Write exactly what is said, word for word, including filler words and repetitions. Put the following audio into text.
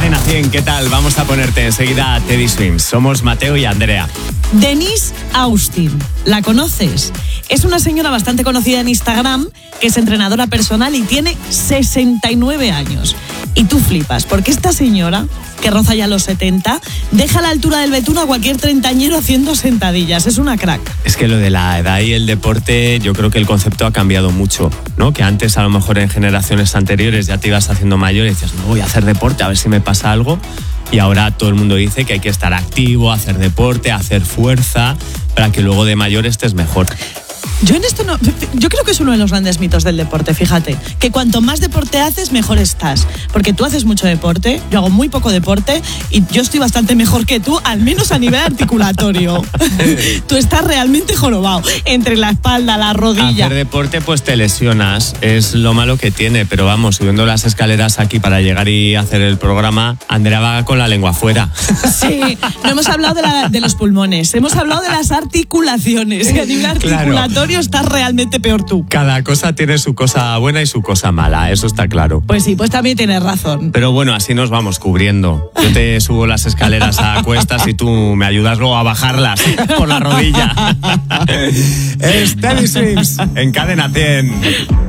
Cadena cien, ¿qué tal? Vamos a ponerte enseguida a Teddy Swims. Somos Mateo y Andrea. Denise Austin, ¿la conoces? Es una señora bastante conocida en Instagram, que es entrenadora personal y tiene sesenta y nueve años. Y tú flipas, porque esta señora, que roza ya los setenta, deja la altura del betún a cualquier treintañero haciendo sentadillas. Es una crack. Es que lo de la edad y el deporte, yo creo que el concepto ha cambiado mucho, ¿no? Que antes, a lo mejor en generaciones anteriores, ya te ibas haciendo mayor y decías, no voy a hacer deporte, a ver si me pasa algo. Y ahora todo el mundo dice que hay que estar activo, hacer deporte, hacer fuerza, para que luego de mayor estés mejor. Yo en esto no, yo creo que es uno de los grandes mitos del deporte, fíjate, que cuanto más deporte haces, mejor estás, porque tú haces mucho deporte, yo hago muy poco deporte y yo estoy bastante mejor que tú, al menos a nivel articulatorio. Tú estás realmente jorobado, entre la espalda, la rodilla. Hacer deporte pues te lesionas, es lo malo que tiene, pero vamos, subiendo las escaleras aquí para llegar y hacer el programa, Andrea va con la lengua afuera. Sí, no hemos hablado de, la, de los pulmones, hemos hablado de las articulaciones, y a nivel articulatorio Claro. estás realmente peor tú. Cada cosa tiene su cosa buena y su cosa mala, eso está claro. Pues sí, pues también tienes razón. Pero bueno, así nos vamos cubriendo. Yo te subo las escaleras a cuestas y tú me ayudas luego a bajarlas por la rodilla. Es Teddy Swims en Cadena cien.